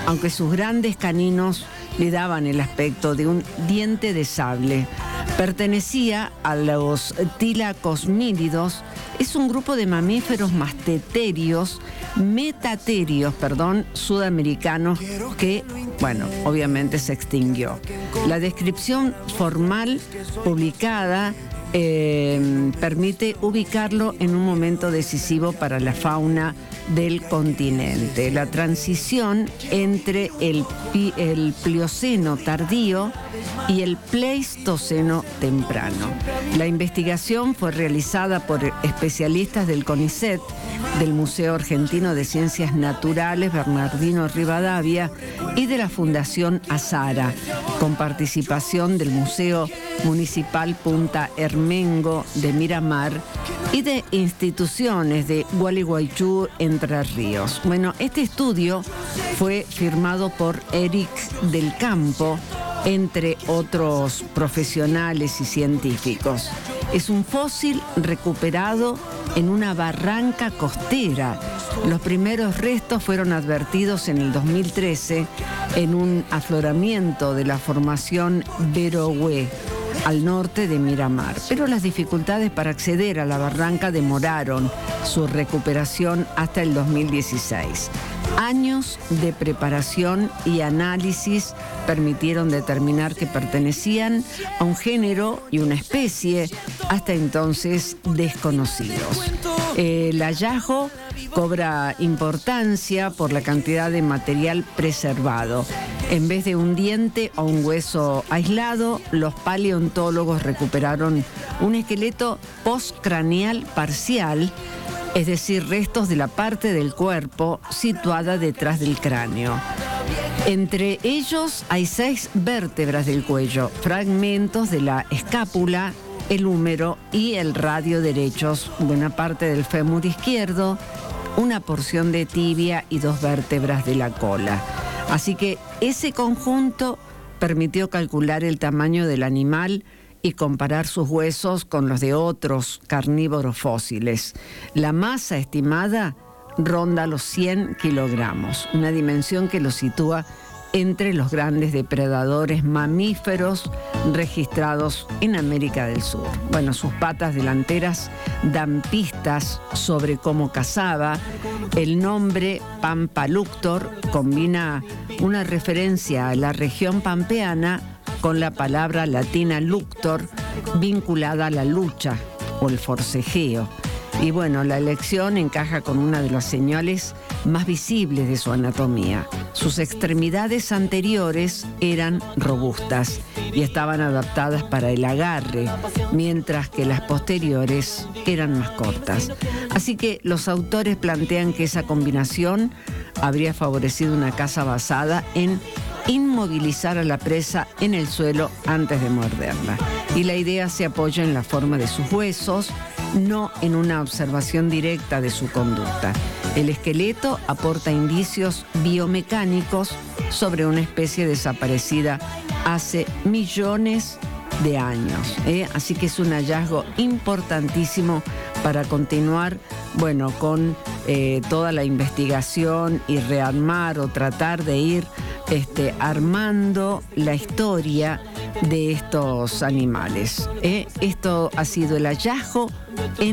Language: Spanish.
aunque sus grandes caninos le daban el aspecto de un diente de sable. Pertenecía a los tilacosmílidos. Es un grupo de mamíferos metaterios, sudamericanos que, obviamente se extinguió. La descripción formal publicada permite ubicarlo en un momento decisivo para la fauna del continente. La transición entre el Plioceno tardío y el Pleistoceno temprano. La investigación fue realizada por especialistas del CONICET, del Museo Argentino de Ciencias Naturales Bernardino Rivadavia y de la Fundación Azara, con participación del Museo Municipal Punta Hermengo de Miramar y de instituciones de Gualeguaychú, Entre Ríos. Este estudio fue firmado por Eric del Campo, entre otros profesionales y científicos. Es un fósil recuperado en una barranca costera. Los primeros restos fueron advertidos en el 2013 en un afloramiento de la formación Verohue, al norte de Miramar. Pero las dificultades para acceder a la barranca demoraron su recuperación hasta el 2016. Años de preparación y análisis permitieron determinar que pertenecían a un género y una especie hasta entonces desconocidos. El hallazgo cobra importancia por la cantidad de material preservado. En vez de un diente o un hueso aislado, los paleontólogos recuperaron un esqueleto postcraneal parcial, es decir, restos de la parte del cuerpo situada detrás del cráneo. Entre ellos hay 6 vértebras del cuello, fragmentos de la escápula, el húmero y el radio derechos, buena parte del fémur izquierdo, una porción de tibia y 2 vértebras de la cola. Así que ese conjunto permitió calcular el tamaño del animal y comparar sus huesos con los de otros carnívoros fósiles. La masa estimada ronda los 100 kilogramos, una dimensión que lo sitúa entre los grandes depredadores mamíferos registrados en América del Sur. Sus patas delanteras dan pistas sobre cómo cazaba. El nombre Pampaluctor combina una referencia a la región pampeana con la palabra latina luctor, vinculada a la lucha o el forcejeo. Y la elección encaja con una de las señales más visibles de su anatomía. Sus extremidades anteriores eran robustas y estaban adaptadas para el agarre, mientras que las posteriores eran más cortas. Así que los autores plantean que esa combinación habría favorecido una caza basada en inmovilizar a la presa en el suelo antes de morderla. Y la idea se apoya en la forma de sus huesos, no en una observación directa de su conducta. El esqueleto aporta indicios biomecánicos sobre una especie desaparecida hace millones de años. Así que es un hallazgo importantísimo para continuar, con toda la investigación y rearmar o tratar de ir armando la historia de estos animales. Esto ha sido el hallazgo en